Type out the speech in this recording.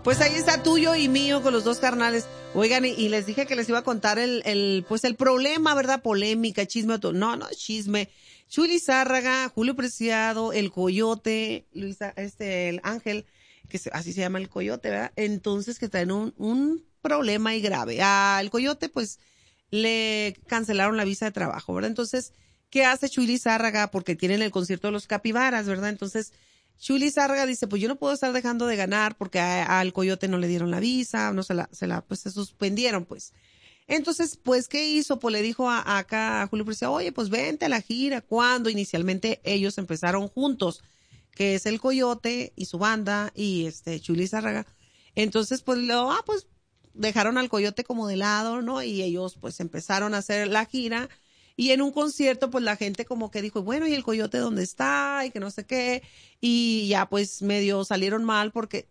Pues ahí está tuyo y mío con los dos carnales. Oigan, y les dije que les iba a contar pues el problema, ¿verdad? Polémica, chisme. No, chisme. Chuy Lizárraga, Julio Preciado, el Coyote, el Ángel, así se llama el Coyote, ¿verdad? Entonces que traen un problema y grave. Al Coyote, pues, le cancelaron la visa de trabajo, ¿verdad? Entonces, ¿qué hace Chuy Lizárraga? Porque tienen el concierto de los Capibaras, ¿verdad? Entonces, Chuy Lizárraga dice, pues yo no puedo estar dejando de ganar porque al Coyote no le dieron la visa, no pues se suspendieron, pues. Entonces, pues, ¿qué hizo? Pues le dijo acá a Julio Preciado, oye, pues vente a la gira. Cuando inicialmente ellos empezaron juntos, que es el Coyote y su banda y Chuy Lizárraga. Entonces, pues, pues, dejaron al Coyote como de lado, ¿no? Y ellos, pues, empezaron a hacer la gira. Y en un concierto, pues, la gente como que dijo, bueno, ¿y el Coyote dónde está? Y que no sé qué. Y ya, pues, medio salieron mal porque